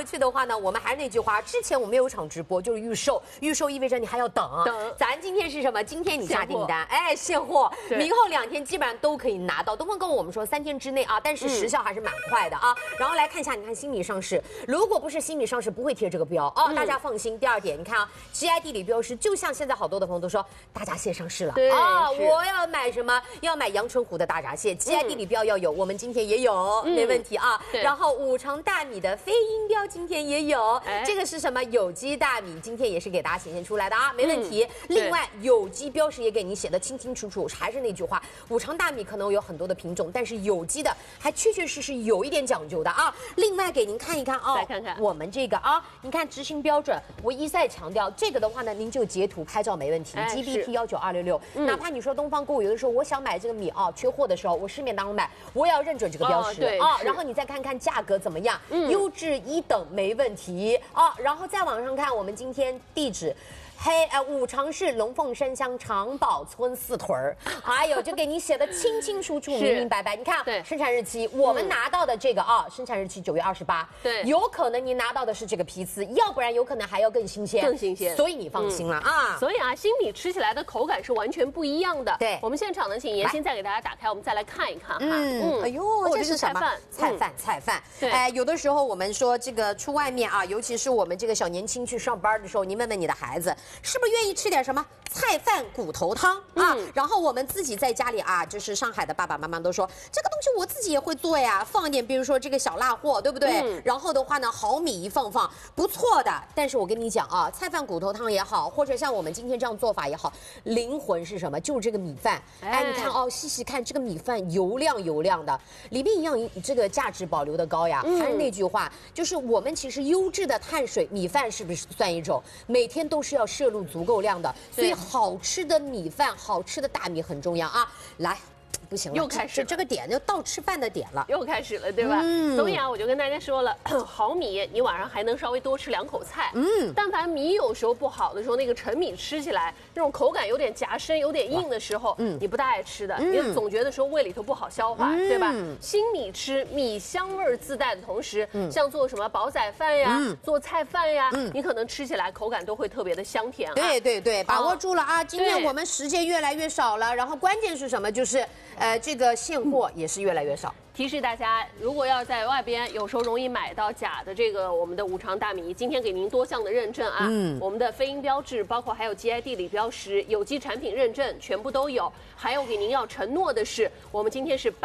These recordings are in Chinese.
回去的话呢，我们还是那句话，之前我们有一场直播就是预售，预售意味着你还要等。咱今天是什么？今天你下订单，哎，现货，明后2天基本上都可以拿到。东风跟我们说3天之内啊，但是时效还是蛮快的啊。然后来看一下，你看新米上市，如果不是新米上市，不会贴这个标哦，大家放心。第二点，你看啊 ，GI 地理标识，就像现在好多的朋友都说，大闸蟹上市了啊，我要买什么？要买阳春湖的大闸蟹 ，GI 地理标要有，我们今天也有，没问题啊。然后五常大米的非阴标今天也有，这个是什么？有机大米，今天也是给大家显现出来的啊，没问题。另外，有机标识也给您写的清清楚楚，还是那句话，五常大米可能有很多的品种，但是有机的还确确实实有一点讲究的啊。另外给您看一看啊， 来看看我们这个啊，你看执行标准，我一再强调这个的话呢，您就截图拍照没问题 ，GBT 19266，哪怕你说东方购物有的时候我想买这个米啊，缺货的时候，我市面当中买，我也要认准这个标识啊，然后你再看看价格怎么样，优质1等没问题啊，然后再往上看，我们今天地址。五常市龙凤山乡长堡村4屯儿，还有就给你写的清清楚楚、明明白白。你看，生产日期，我们拿到的这个啊，生产日期9月28，对，有可能您拿到的是这个批次，要不然有可能还要更新鲜，更新鲜，所以你放心了啊。 所以啊，新米吃起来的口感是完全不一样的。对，我们现场呢，请妍心再给大家打开，我们再来看一看哈。 哎呦，这是什么？菜饭。哎，有的时候我们说这个出外面啊，尤其是我们这个小年轻去上班的时候，您问问你的孩子。是不是愿意吃点什么菜饭骨头汤啊？然后我们自己在家里啊，就是上海的爸爸妈妈都说这个东西我自己也会做呀，放一点，比如说这个小辣货，对不对？然后的话呢，蚝米一放，不错的。但是我跟你讲啊，菜饭骨头汤也好，或者像我们今天这样做法也好，灵魂是什么？就是这个米饭。哎，你看哦，细细看这个米饭油亮的，里面一样这个价值保留的高呀。还是那句话，就是我们其实优质的碳水米饭是不是算一种？每天都是要摄入足够量的，所以好吃的米饭、好吃的大米很重要啊！来。不行了， 又开始这个点就到吃饭的点了， 又开始了，对吧？所以啊，我就跟大家说了，好米你晚上还能稍微多吃2口菜。但凡米有时候不好的时候，那个陈米吃起来那种口感有点夹生、有点硬的时候，你不大爱吃的，你总觉得说胃里头不好消化，对吧？新米吃米香味自带的同时，像做什么煲仔饭呀、做菜饭呀，你可能吃起来口感都会特别的香甜啊。 对，把握住了啊！今天我们时间越来越少了，然后关键是什么？就是这个现货也是越来越少。 提示大家，如果要在外边，有时候容易买到假的这个我们的五常大米，今天给您多项的认证啊，我们的非阴标志，包括还有 GI 地理标识、有机产品认证，全部都有。还有给您要承诺的是，我们今天是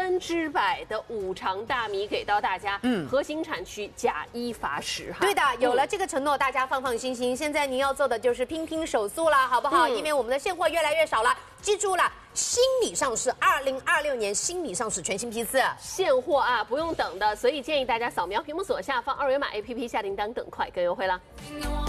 100%的五常大米给到大家，核心产区假1罚10哈。 对的，有了这个承诺，大家放心。现在您要做的就是拼手速了，好不好？因为我们的现货越来越少了，记住了。新米上市，2026年新米上市全新批次， 现货啊，不用等的，所以建议大家扫描屏幕左下方2维码 APP 下订单，更快更优惠了。